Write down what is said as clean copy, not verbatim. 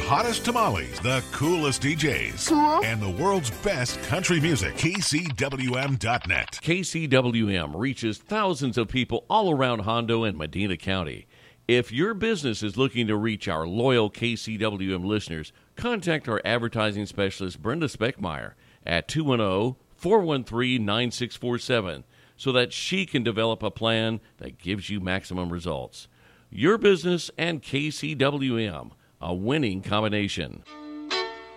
hottest tamales, the coolest DJs, and the world's best country music. KCWM.net. KCWM reaches thousands of people all around Hondo and Medina County. If your business is looking to reach our loyal KCWM listeners, contact our advertising specialist, Brenda Speckmeyer, at 210-413-9647 so that she can develop a plan that gives you maximum results. Your business and KCWM, a winning combination.